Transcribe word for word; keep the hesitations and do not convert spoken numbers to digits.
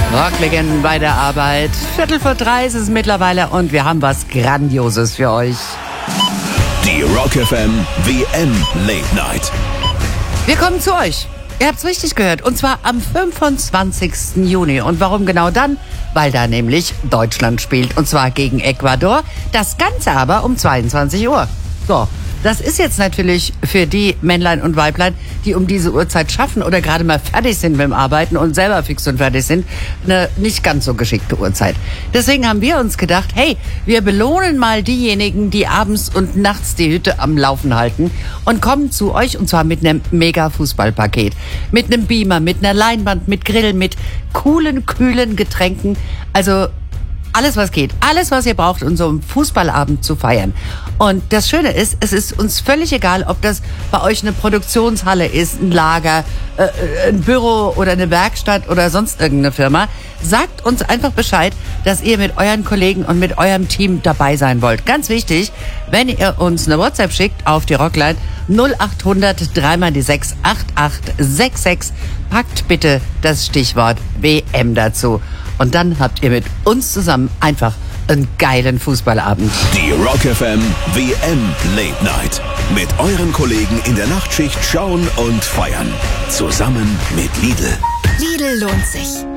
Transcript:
Rocklegenden bei der Arbeit. Viertel vor drei ist es mittlerweile und wir haben was Grandioses für euch. Die Rock F M W M Late Night. Wir kommen zu euch. Ihr habt's richtig gehört. Und zwar am fünfundzwanzigsten Juni. Und warum genau dann? Weil da nämlich Deutschland spielt. Und zwar gegen Ecuador. Das Ganze aber um zweiundzwanzig Uhr. So. Das ist jetzt natürlich für die Männlein und Weiblein, die um diese Uhrzeit schaffen oder gerade mal fertig sind mit dem Arbeiten und selber fix und fertig sind, eine nicht ganz so geschickte Uhrzeit. Deswegen haben wir uns gedacht, hey, wir belohnen mal diejenigen, die abends und nachts die Hütte am Laufen halten und kommen zu euch und zwar mit einem Mega-Fußballpaket. Mit einem Beamer, mit einer Leinwand, mit Grill, mit coolen, kühlen Getränken. Also alles, was geht. Alles, was ihr braucht, um so einen Fußballabend zu feiern. Und das Schöne ist, es ist uns völlig egal, ob das bei euch eine Produktionshalle ist, ein Lager, äh, ein Büro oder eine Werkstatt oder sonst irgendeine Firma. Sagt uns einfach Bescheid, dass ihr mit euren Kollegen und mit eurem Team dabei sein wollt. Ganz wichtig, wenn ihr uns eine WhatsApp schickt auf die Rockline null acht hundert drei mal die sechs acht acht sechs sechs, packt bitte das Stichwort W M dazu. Und dann habt ihr mit uns zusammen einfach einen geilen Fußballabend. Die Rock F M W M Late Night. Mit euren Kollegen in der Nachtschicht schauen und feiern. Zusammen mit Lidl. Lidl lohnt sich.